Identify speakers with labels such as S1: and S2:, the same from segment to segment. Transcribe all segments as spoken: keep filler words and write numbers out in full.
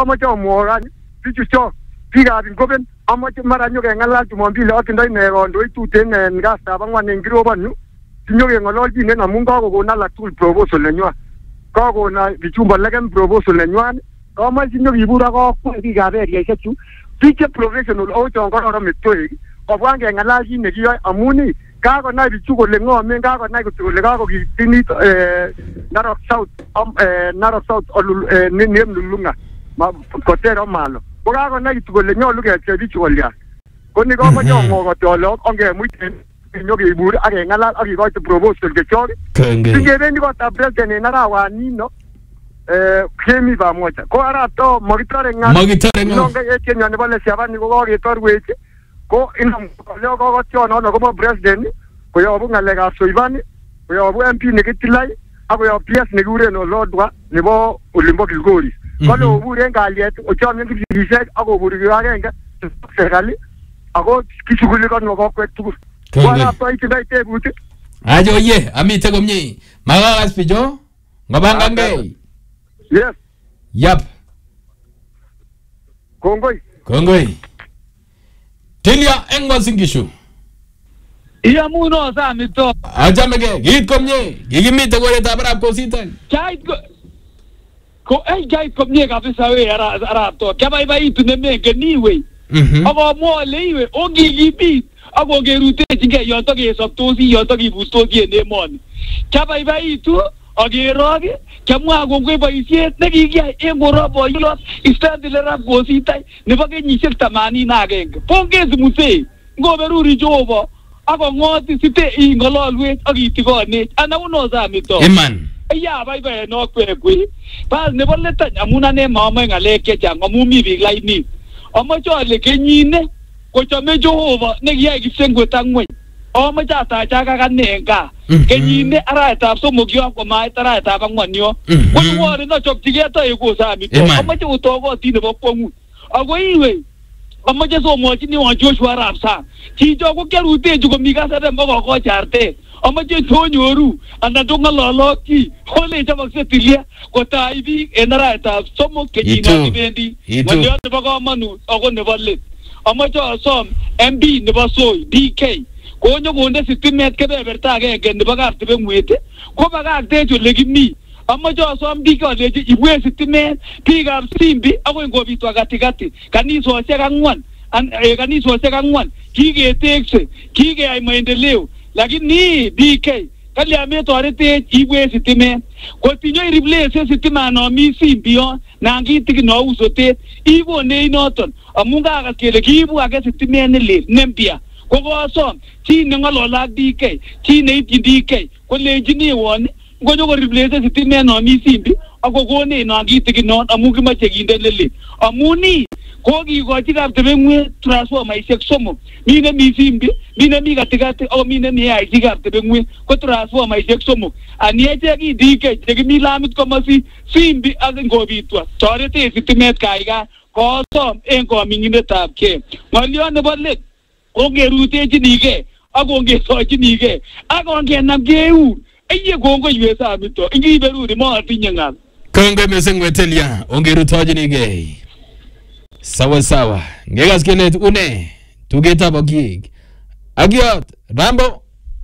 S1: komoche amwokan bichu chok biikab Ingoben amoche mara nyokeng'alal Jumapili atindoi ne kandoik tuten en kastab ang'wan en kirobon yu sinyokeng'ololjinen amun kakokon alak tugul proposal nenywan kakon bichumbo legem proposal nenywan komoche nyokibur ak akwai biikab eriaisiek chu biik che professional ako chon kororon metowek kobwan keng'alal kit nekiyoe amun kakonai bichu kole ng'omen kakonai kole kakokitinit Narok South Narok South nem Lulung'a koter Omalo ko kakonai kitu kole nyolu kepchei bichu kolyan ko ni komoche amwokoti ale ongemuiten nyokebur ak keng'alal ak kikoite proposal chechok singebendi kotab president en arawanino kemi pamoja ko arato makitore ng'al
S2: makitore ng'al
S1: nonge yekenyo nebo Lesiabani ko kaketorwech ko inam leo kokotiono kobo president koyobu ng'alekab Soibani koyobu M P nekitilai ak koyobu P S nekikuren Olodwa nebo olimbo Kilgoris kole obur en kalyet ochomien kipsigisiek ak oburi kibagenge serikali ako kishughuli konwo kokwet tugul ko arato itindoi tebut
S2: ajo ye amite komie makakas bicho ngobangangei.
S1: Yes.
S2: Yep.
S1: Kongoi.
S2: Kongoi. Tilia engwa singishu.
S3: Iya muno sa mito.
S2: Ajamege, git komye. Gigimite gore tabrap ko sitan.
S3: Chait ko ko ai chait komye kabisa we ara ara to. Kaba iba itu nemenge niwe. Mhm. Ako mo leiwe ogigibit. Ako gerute jinge yoto ge soktosi yoto gi bustosi enemon. Kaba iba itu Ogeroge, kamwa gongwe boisiet nekikiyai en korobo yulot istandilera kositai nebo kenyisiek themanini na agenge. Pongezi Musee, ngoberuri Jehova akong'oti site ing'ololwech ak itigonech ana uno samito.
S2: Iman.
S3: Ya baibai no kwekwi. Pas nebo letany amun ane mamoe ng'alek chechang amun mi biik lainit. Amoche ale kenyine kochome Jehova nekiyai kipsengwet ak ng'weny. Omoche atachaga kane gaa. Kenyine araetab somok yo komait araetab ang'wan yo. Koiwore nochopchigei toek kosamito. Omoche utokoti nebo kwong'ut. Ako iwe omoche somwochini wan Joshua arap sang. Chicho ko kiarutechu komi kasarem kokokocharte. Omoche tonyoru anan tong'ololokyi ole chobokse tilia kotai biik en araetab somok kenyino kibendi. Ng'olyot nebo komonut ako nebo let. Omoche asom M P nebo Soi D K konyo konde sitimet kebeberta agenge nebo Kaptibeng'wet ko bakaktech ole kimi. Amoche asom biik alechi ibwe sitimet biikab Simbi akoi ngobitwa katikati kanisosiek ang'wan kanisosiek ang'wan kiketekse kikeyai maendeleo lakini D K kalya metoretech ibwe sitimet kotinyo iriplese sitimano mi Simbi yon nan kitikin nou sotet ikonech noton amun kakas kele kiibu age sitimet nelel nempya ko kosom chi neng'ololak D K chi neityin D K kolenjiniwon ngonyo koriplese sitimet no mi Simbi ako konech non kitikin non amun kimoche kinde lelel amun ii kokikochi Kaptibeng'wet transformaisiek somok mi nemi Simbi mi nemi katikati ako mi nemi A I C Kaptibeng'wet ko transformaisiek somok ani echek i D K chekimi lamit komosi Simbi ak ngobitwa toretech sitimet kaikai kosom en koming'indetab kee. Ng'olyot nebo let ongerutechinigei ak ongesochinigei ak ongenam keun eye kongoiwe samito ingiberuri motinye ng'al.
S2: Kongoi mising Wetelia ongerutochinigei. Sawa sawa. Ngekas kele une tugetab okiek. Agiot Rambo.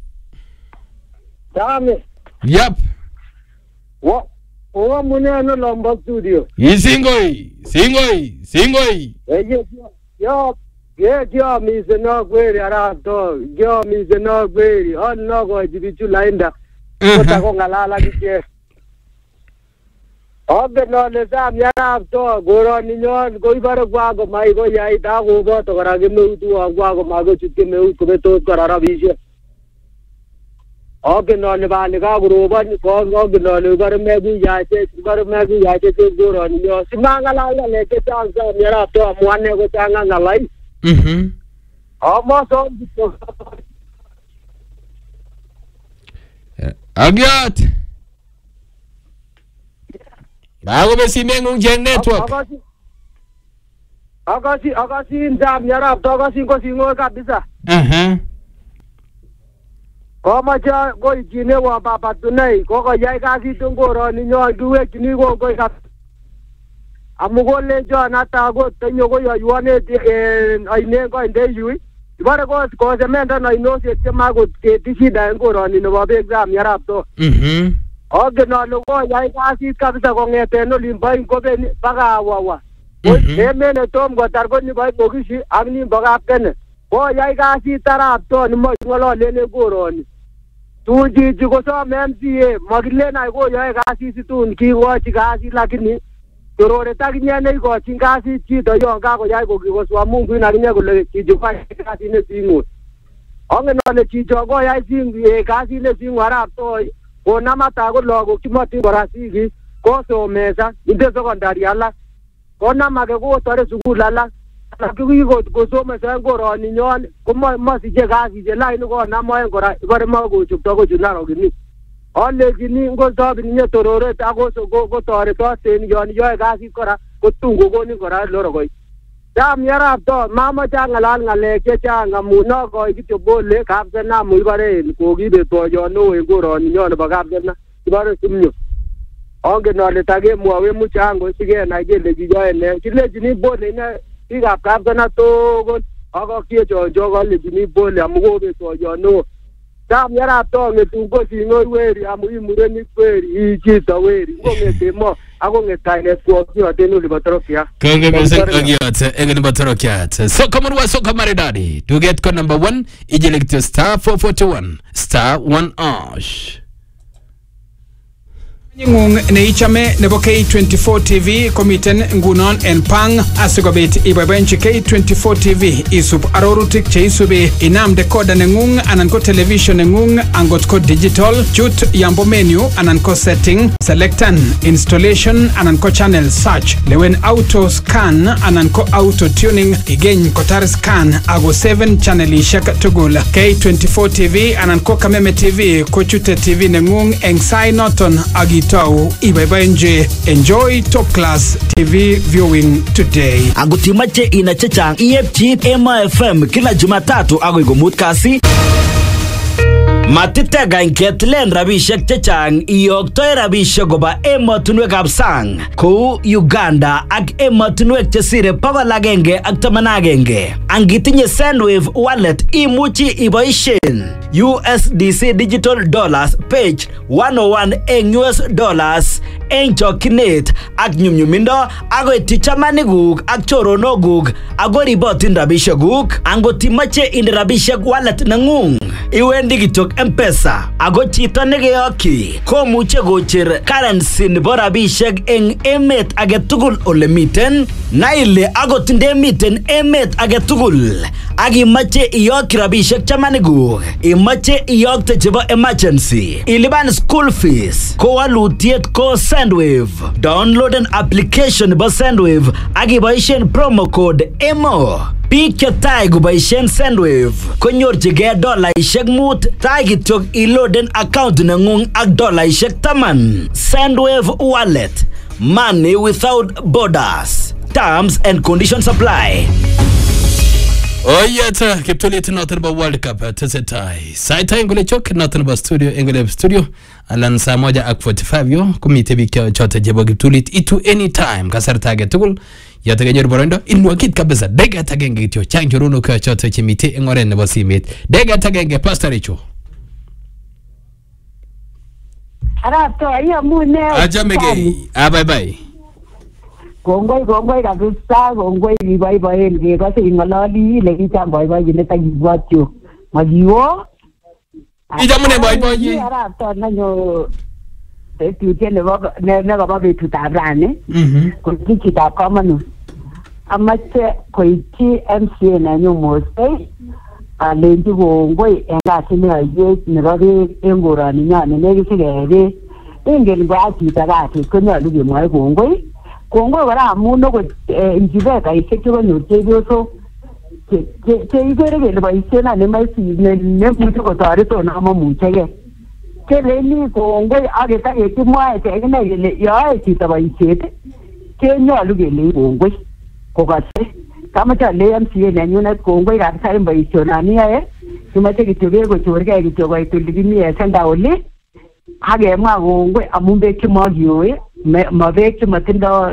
S1: Dame.
S2: Yep.
S1: Wa wa muneno lombo studio.
S2: Isingoi, singoi, singoi.
S1: Eye yo ye yo mi se no kweri arato yo mi se no kweri on no go jibichu lainda. Kota ko ngalala kike. Obe no le sam ya to goro ninyon ko ibare gwa go mai go yai da go go to kara ge meu tu gwa go ma go chutke meu ko be to kara bishe. Obe no le ba le ga gro ba ni ko go ge no le gar me bi ya che gar me bi ya che goro ninyo simangala le ke chang sa mera to amwane go changa ngalai.
S2: Mhm.
S1: Amo so
S2: Agiot. Bago be simengung jeng network.
S1: Akasi Akasi akasi ndam yarap to akasi ko singo kabisa.
S2: Mhm.
S1: Ko macha go jine wa baba tunai ko ko yai kasi tungoro ni nyo duwe jini go go kap. amu kolenjon hata akot tanyokoyoiwonet en ainet koindeyui ibare kosemenden ainosiek chemakot keti shida en koroni nebo beek Samia arap Toi.
S2: Mhm.
S1: Ongen ale koyai kasit kabisa kong'eten olimbo Ngobeni baka Awawa. Emet netom kotar ko nibo Bokishi ak nimbo Kapkene. Koyai kasit arap Toi nemoche ng'ololen en koroni. Tun chichi kosome M C A makilen ai koyoe kasit tun kikochi kasit lakini tororet akinye neikochin kasit chito yon kakoyai kokikoswa Mungu akinye kole chichi koyai kasit nesing'ut. Ongen ale chicho koyai sing'u kasit nesing'u arap Toi konam hata ko lagok chemotin kora sigik kosomesa inde sekondari alak konam ake kotore sukul alak lakini kikosomeso en koroni nyon komosiche kasisiek lakini konam oeng kora ibore makochupto kochut narokini. Alechini ngosobin inye tororet ak kotoretot en yon yoe kasit kora kotun kokonin kora lorokoi. Samia arap Toi mamoche ang'alal ng'alek chechang amun nokoi kityo bole Kapsena amu ibore kokibet boiyot neo en koroni nyon nebo Kapsena ibore Simiyu. Ongen ale takemwowe muchango sikenai kele kiyoe ne. Kilechini bole ine biikab Kapsena tugul ak akiechonjo kolechini bole amu kobet boiyot neo. Samia arap Toi ng'etun ko sing'oi weri amu imurenik weri ii chito weri ngong'ete mo akong'et kainet kwokyoten olibo Torokiat.
S2: Konge mising Okiot eng nebo Torokiat. Soka murwa soka maridadi. Tuget ko number one ijele kityo star four forty-one star one ash.
S4: Ngung neichame nebo K twenty-four T V komiten ngunon en pang asikobit iboiboenchi K twenty-four T V isub arorutik cheisubi inam decoder nengung anan ko television nengung angot ko digital chut yambo menu anan ko setting selectan installation anan ko channel search lewen auto scan anan ko auto tuning igeny kotar scan ago seven channelishek tugul K twenty-four T V anan ko Kameme T V ko chute T V nengung eng sai noton agi Tau ibaibaenje. Enjoy top class T V viewing today.
S5: Angutimache ina chechang iepchi Ema F M kila Jumatatu agoi komut kasi. Matitega inketlen rabishek chechang iyoktoi rabishek koba emotunwekab sang kou Uganda ak emotunwek chesire pokol agenge ak taman agenge. Angitinye Sendwave wallet imuchi iboishen U S D C digital dollars page one oh one eng U S dollars eng chokinet ak nyumnyumindo agoi tichamanikuk ak choronokuk agoi ribotin rabishekuk. Angot imache inde rabishek wallet nengung iwendi kityok M-Pesa ago chito nekeyoki komuche kocher currency nebo rabishek eng emet agetugul ole miten na ile agot ndemiten emet agetugul ak imache iyoki rabishek chamanikuk imache iyokte chebo emergency iliban school fees ko walutiet ko Sendwave. Download an application nebo Sendwave ak iboishen promo code E M O. Biik chetai kuboishen Sendwave konyorchigei dolaishek mut tai kityok iloaden account nengung ak dolaishek taman. Sendwave wallet, money without borders. Terms and conditions apply.
S2: Oyeta kiptulit noton ba World Cup tesetai. Saita ngule chok noton ba studio ngule studio alan saa moja ak forty-five yo kumite biik chote jebo kiptulit itu anytime kasarta age tugul yote kenyor borondo ilwakit kabisa dega tagenge kityo chang churuno ka chote chimite eng oren nebo simet dega tagenge Pastor Richo.
S6: Arap Toi amune
S2: Ajamege a bye bye.
S6: Kongoi kongoi kabisa kongoi kiboiboen kekose ing'ololi ile kicham boiboiyet akibwatyo makiwo
S2: Ijamune boiboiyet
S6: Arap Toi nanyo betutiet nebo nekobo betutab rani ko chitab komonut amache koityi M C A nenyu Mostei alenji kongoi en kasit neyoiwech nebo beek en koroni nyon nekisike beek ingen koyai chito kasit konyolu kemwoe kongoi kongoi kora amun okot injibekaishek chekonyor chepyosok cheikere kele boisiet nemuche kotoreton amamuchegei keleni kongoi ak ketakekimwae kekinai kele yoe chito boisiet kenyolu kelei kongoi kokose kamache alei M C A nenyunet kongoi kabisa en boisionon iyoe kimoche kityo beek kochorgei kityo koit ole kimi en senda oli ak kemwa kongoi amun beek chemokiyoe ma beek chemotindo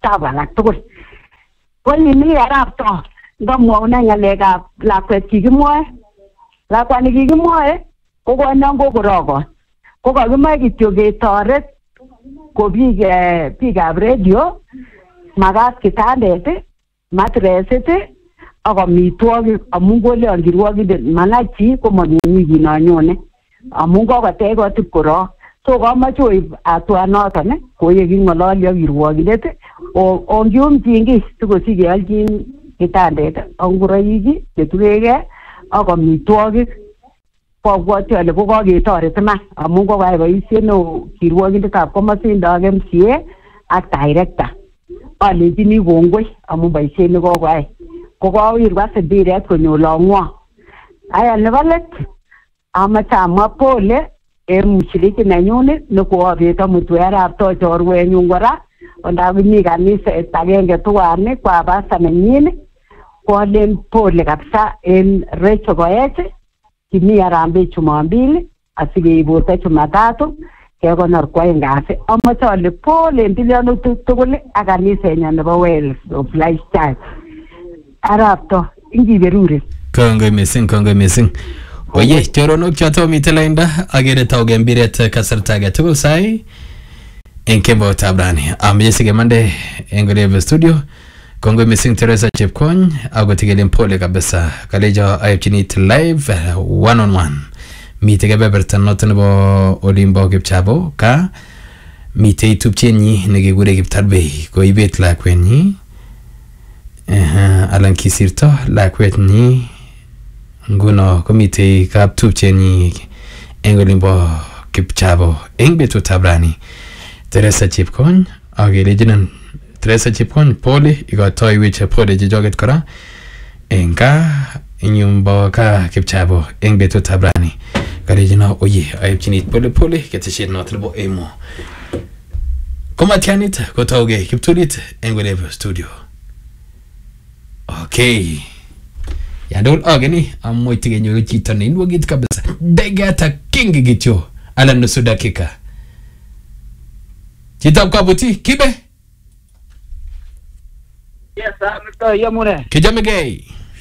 S6: chafu alak tugul. Ko nini arap to ngamwaune ngalekab lakwet kikimwoe. Lakwani kikimwoe ko konon kokorogon. Ko kakimoe kityo ketoret ko biik biikab radio makat kitandet, matresit ak amitwogik amun koleon kirwogindet manachi komamii kinonyone amun kokotech kotip korok. So komoche oib hatua noton ko ye king'ololyo kirwogindet ongiumchin kiy sikosich keolchin kitandet ak ngoroik chetukekei ak amitwogik. Kobwoti ale ko koketoret iman amun kokayai boisiet neo kirwogindetab komosindo ak M C A ak director. Alenjini kongoi amun boisiet nekokoyai. Ko kowirwas mbiret konyo long'wong. Aya nebo let amache amwa pole en mshiriki nenyun nekoabet amutwe arap to chorwenyun kora ondakimi kaniset agenge tuwan kwa pasta nenyin koalen pole kabisa en Rachel Koech kimi Harambee Jumapili asikeibote Jumatatu kekonor kwaeng kasi. Amache ale pole en tilyanutik tugul ak kanisenyon nebo Wales of Lifestyle. Arap to ingiberure.
S2: Kongoi missing, kongoi missing. Oye, choronok choto mitei lainda agere tauge mbiret kasarta age tugul sai en kembo tabrani. Amje sigemande en Goleve studio. Kongoi missing Teresa Chepkony agotigelen pole kabisa. Kalejo ayepchinit live one on one. Mitei kebeberta noto nebo Olimbo Kipchabo ka mitei tupchenyi nekekure Kiptarbei ko ibet lakwenyi. Eh alan kisirto lakwetnyi nguno komite kap tupchenyi eng Olimbo Kipchabo eng betutab rani. Teresa Chepkony agelejinan Teresa Chepkony pole igotoi weche pole jejoget kora eng ka inyumbo ka Kipchabo eng betutab rani. Kalejina oye ayepchinit pole pole keteshet notrebo emo komatianit kotauge Kiptulit eng Goleve studio. Okay. Yandol ageni amoiti kenyoru chito neinwagit kabisa. Degata kingi gityo ala nusu dakika. Chito kabuti kibe?
S7: Yes, I'm yamune.
S2: Kijamegei.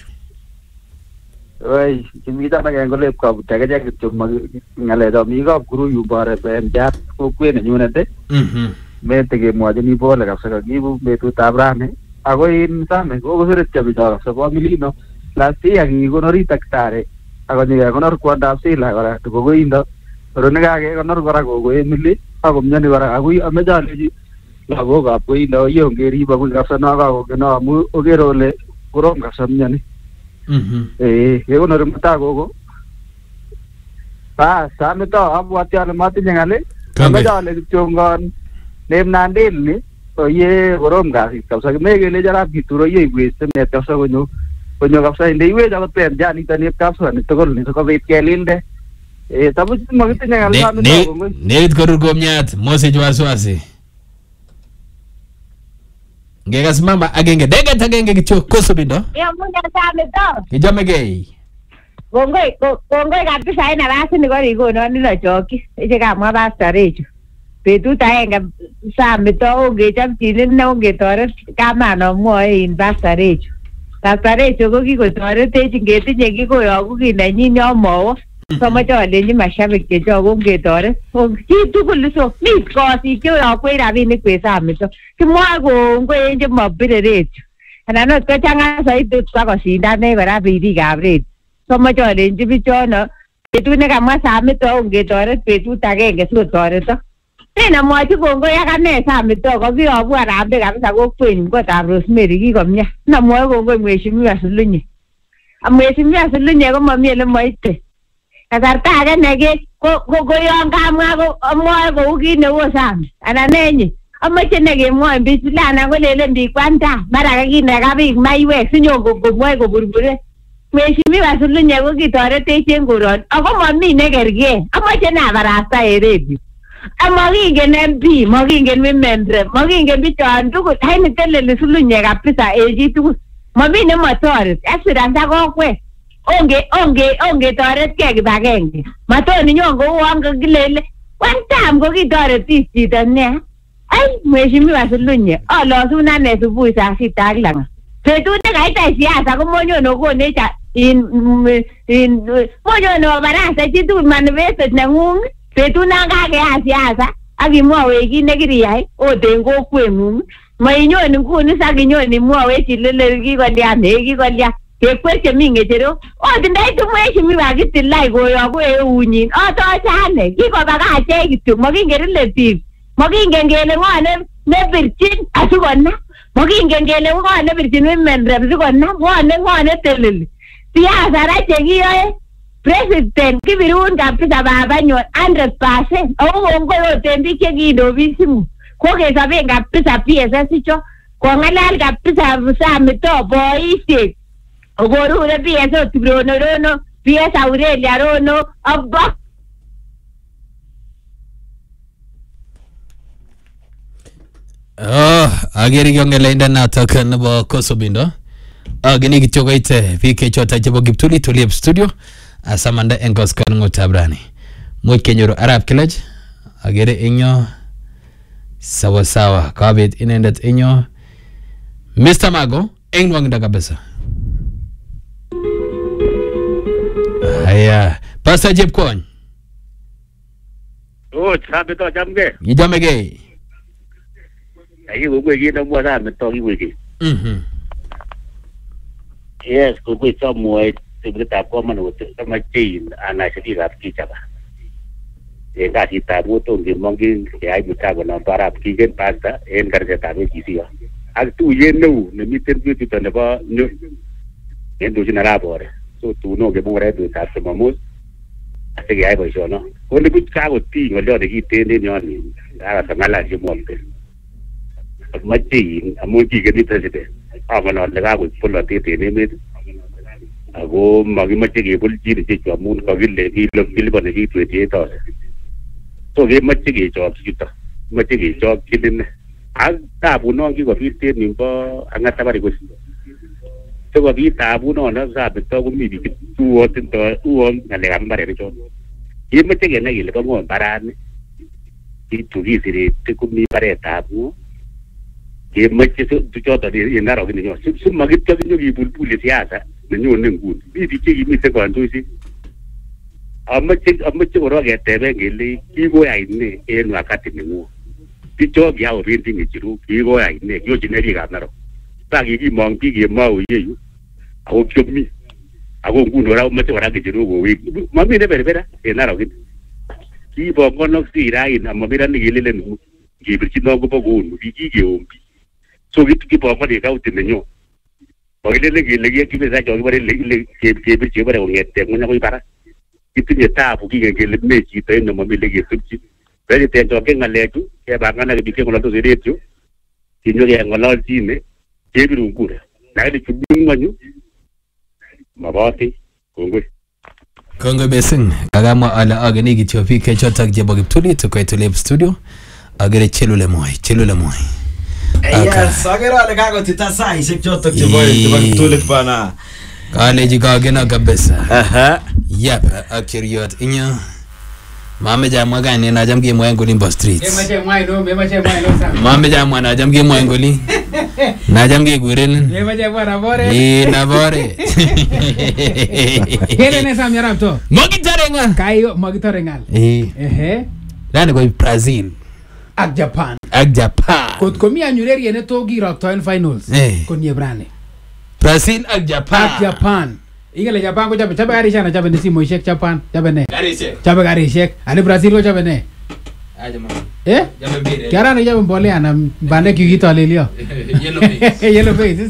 S7: Oi, kimita na ngole kabuti kaja kityo ngale do mi go guru yu bare ben jat ko kwene nyunete.
S2: Mhm.
S7: Mete ke mwaje ni bole kabisa kagibu betu tabrane. Ako in same ko ko seret chabi do so ko milino. Last year kikonori daktari ako nikakonor kwandap sila kora kokoindo pero nekakekkonor kora koko Emily ako myoni kora akoi ameche alechi lagokab koindo yo ngerib akoi kabisa nakakokeno amu okere ole korom kabisa myoni. Eh kekonori mutai koko bas sameto abwati ale matinye ng'al ameche ale kityongon nemnandilni oye korom kasit kabisa mekelechi arap kituro yo ibweste met kabisa konyo konyo kabisa inde iwech akot pen janito ni kabisa ni tugul ni sikobit kelilde eh tabu makitinye ng'al sameto kongoi
S2: Net korur komnyat mosich wasiwasi. Ngekas mama agenge deget agenge kityo kosubindo.
S6: Yo munga sameto.
S2: Kijamegei.
S6: Kongoi kongoi kabisa ina basi ni kori kono nilo choki. Eche kamwa Pastor Recho. Betut aenge sameto ongechopchinin ne ongetoret kamano mwoe in Pastor Recho. Pastor Recho ko kikotoretech ngetinye kikoyoku kiy nenyin yomowo. Somoche alenji mashabik chechok ongetoret. Chi tugul so mi kosik cheyokwech rabinik kwe sameto. Kimwoe kongoi en chemobire Recho. Anan ot kochang'a soiti bakosindane kora birikab Recho. Somoche alenji bichono betut nekamwa sameto ongetoret betut agenge sikotoreto. Tena mwachi kongoi akane sameto ko kiyobu Harambee kabisa kokwenyun kotab Rosemary kikomya. Namwoe kongoi Mheshimiwa Sulunye. Mheshimiwa Sulunye ko mami ele moite. Kasarta age neke ko ko yon kamwa ko amwoe kou kit neu Same. Anan nenyi amoche nekemwoe bisilana kolelen biik kwanta mara kakinaka biik maiwek sinyon komwoe koburbure. Mheshimiwa Sulunye ko kitoretech en koron ako mami nekergei. Amoche nabarasta en redio. Amokingen M P, mokingen women rep, mokingen bichon tugul. Haini teleli Sulunye kabisa en chi tugul. Mami nemotoret. Aspirant ak kokwet. Onge onge onge toretkei kibagenge. Matoni nyon kou an kakilele. One time ko kitoretis chito nea. Ai, mheshimiwa Sulunye, alosu nane asubuhi saa sita ak langat. Betut nekaitai siasa komonyono konecha in in monyono barasa chitugul manifestet neng'ung betut nan kakeyai siasa ak imwowech kit nekiriyai ot en kokweng'ung. Mainyon nguni sakinyon imwowech ilele kikolya ne kikolya kekweche mi ng'echerok. Ot ndaitu mheshimiwa kitilai koyoku eunyin otoche ane kikobakachech kityo mokingen relative. Mokingen kele ng'o nebirchin asikona. Mokingen kele ng'o nebirchin women rep sikona. Ng'o ne ng'o neteleli. Siasa ra chekiyoe president kibirun kabisa babanyon one hundred percent. Ako kongoi ot en biik chekindo simu. Kokesoben kabisa P S S icho. Kong'alal kabisa Samito boisiek. Okorure P S ot Rono Rono, P S Aurelia Rono ak
S2: Oh, agere kiongele inda natok nebo Kosobindo. Agini kityo koite biik chechota chebo Kiptulit Oliep studio asamanda en koskonung'utab rani. Much kenyoru Arap Kilach agere inyo sawa sawa kabit inendet inyo Mister Mago eng nwang'da kabisa. Haya, Pastor Jepkony.
S8: Oh, sabi to jamge.
S2: Ijamege.
S8: Ai go gwe na mo na me to gwe.
S2: Mhm.
S8: Yes, go gwe to mo e te ta ko man o te ma tin ana se di rap ki chaba. E ga si ta mo to ngi mongi e ai buta go na para ki gen pasta en kar ta be ki sia. Ag tu ye no ne mi ten bi tu ne ba no. En do jina la bore. So tu no ge mo re tu ta se mo. Ase ge ai bo so no. Ko ne ku ka go ti ngo lo de ki te ne nyo ni. Ara ta ngala ji mo te. Mati amunti ke dita sete amana daga ko pulla te te ne me ago magi mati ke bul ji de cho mun ka gille ki lo gil bane ki tu te ta to ge mati ke cho ki ta mati ke cho ki din ag ta bu no ki ko fi te ni bo anga ta bari ko to ko bi ta bu no na sa be to ko mi bi tu o tin to u o na le gam bare cho ye mati ke na gile ko mo barane ki tu gi sire te ko mi bare ta bu ke machi so tu chota ni na ro ni nyo su magit ka nyo gi bul bul siasa ni nyo ne ngun bi di ke gi mi se kwan tu si amachi amachi ro ga te be ngeli ki go ai ne e no akati ni ngu ti cho gi au rin ti ni chiru ki go ai ne yo chi ne ri ga na ro ta gi gi mong ti gi ma o ye yu a o pyo mi a go ngu no ra ma te ra ge chiru go wi ma mi ne be be ra e na ro gi ki bo ngono si ra ina ma mi ra ni gi le le nu gi bi chi no go bo go nu gi gi o mi so gitu ki papa de kau tinenyo bagile legi legi ki be sa jo bare le ke ke bi che bare ngete ngunya ko para itu nyeta bu ki ke le me ki te no mami legi subchi beri te jo ke ngale tu ke ba ngana ke ke ngola to sire tu tinyo ke ngola ti ne ke bi rungura na de ku nganyu mabati kongwe
S2: Kongo besing kagama ala agani kityo biik chechotak chebo Kiptulit ko Oliep studio agere chelule moy chelule moy.
S5: Yes, agera ale kago tita saishek chotok chebo chebo Kiptulit bana.
S2: Kaleji kagena kabisa.
S5: Aha.
S2: Yep, akiriot inyo. Mame jamwa gani na jamgi mwa ngoli mbo streets.
S4: Emache mwa ndo, emache mwa ndo sa.
S2: Mame jamwa na jamgi mwa ngoli. Na jamgi guren.
S4: Emache mwa na bore.
S2: Eh, na bore.
S4: Kele ne sam yarap to.
S2: Mogitarenga.
S4: Kayo mogitarenga.
S2: Eh.
S4: Ehe.
S2: Lani ko Brazil.
S4: Ak Japan.
S2: Ak Japan.
S4: Kot komi anyureri ene to girokto en finals.
S2: Eh.
S4: Kon yebrane.
S2: Brazil ak Japan.
S4: Ak Japan. Ingele Japan ko chabe chabe garisha na chabe ndisi moishek Japan chabe ne.
S2: Garishek.
S4: Chabe garishek. Ani Brazil ko chabe ne.
S2: Ajama.
S4: Eh?
S2: Jabe bire.
S4: Kiara ne chabe mbolea na bande kikito lelio.
S2: Yellow face.
S4: Yellow faces.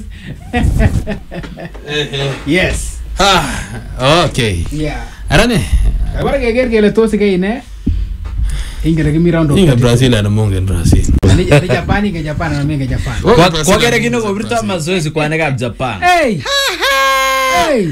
S4: Yes.
S2: Ah, okay.
S4: Yeah.
S2: Arane.
S4: Agora geger gele to sige ine. Ingere kimi round of.
S2: Inga Brazil ana mungu Brazil.
S4: Ani ani Japan inge Japan na minge Japan.
S5: Kwa kwa gere kino ko birta mazoezi kwa nega Japan.
S4: Hey. Hey.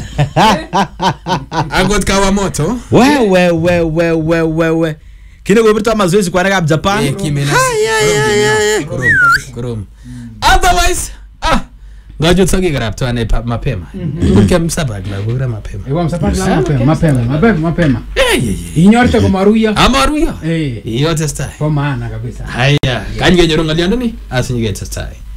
S2: Angot Kawamoto.
S5: We we we we we we we. Kino ko birta mazoezi kwa nega Japan.
S2: Eh, kimena. Kurum. Otherwise, ah, Ngajut sagi garap tu ane mapema. Mungkin msabak la bura mapema.
S4: Ewa msabak la mapema, mapema, mapema, mapema.
S2: Eh, eh,
S4: inyorte kwa maruya.
S2: Amaruya.
S4: Eh.
S2: Iyo testai.
S4: Kwa maana kabisa.
S2: Haya, kange nyorunga liandoni, asinyige testai.